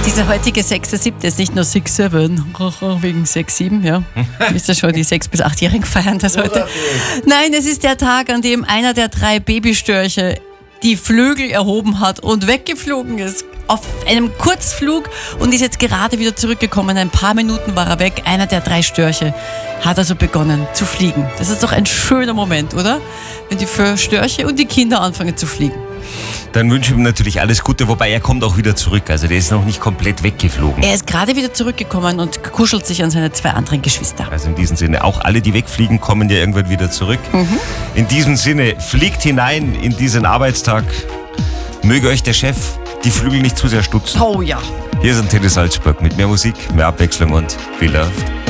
Dieser heutige 6.7. ist nicht nur 6-7, wegen 6-7, ja. Wisst ihr schon, die 6- bis 8-Jährigen feiern das heute. Nein, es ist der Tag, an dem einer der 3 Babystörche die Flügel erhoben hat und weggeflogen ist. Auf einem Kurzflug und ist jetzt gerade wieder zurückgekommen. Ein paar Minuten war er weg. Einer der 3 Störche hat also begonnen zu fliegen. Das ist doch ein schöner Moment, oder? Wenn die Störche und die Kinder anfangen zu fliegen. Dann wünsche ich ihm natürlich alles Gute, wobei er kommt auch wieder zurück. Also der ist noch nicht komplett weggeflogen. Er ist gerade wieder zurückgekommen und kuschelt sich an seine 2 anderen Geschwister. Also in diesem Sinne, auch alle, die wegfliegen, kommen ja irgendwann wieder zurück. In diesem Sinne, fliegt hinein in diesen Arbeitstag. Möge euch der Chef die Flügel nicht zu sehr stutzen. Oh ja. Hier ist Antenne Salzburg mit mehr Musik, mehr Abwechslung und viel Luft.